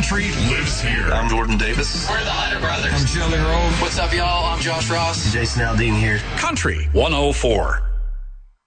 Country lives here. I'm Jordan Davis. We're the Hunter Brothers. I'm Shelly Rowe. What's up, y'all? I'm Josh Ross. Jason Aldean here. Country 104.